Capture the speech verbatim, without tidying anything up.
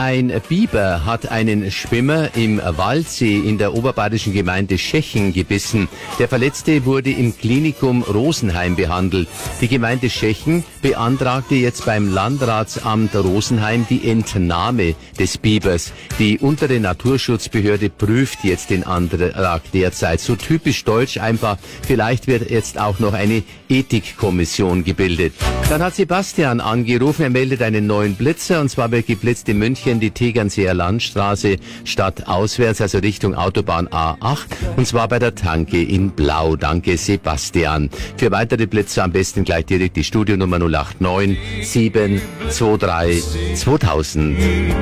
Ein Biber hat einen Schwimmer im Waldsee in der oberbayerischen Gemeinde Schechen gebissen. Der Verletzte wurde im Klinikum Rosenheim behandelt. Die Gemeinde Schechen beantragte jetzt beim Landratsamt Rosenheim die Entnahme des Bibers. Die untere Naturschutzbehörde prüft jetzt den Antrag derzeit. So typisch deutsch einfach. Vielleicht wird jetzt auch noch eine Ethikkommission gebildet. Dann hat Sebastian angerufen. Er meldet einen neuen Blitzer, und zwar wird geblitzt in München die Tegernseer Landstraße stadtauswärts, also Richtung Autobahn A acht, und zwar bei der Tanke in Blau. Danke, Sebastian. Für weitere Blitzer am besten gleich direkt die Studionummer null acht neun sieben zwei drei zweitausend.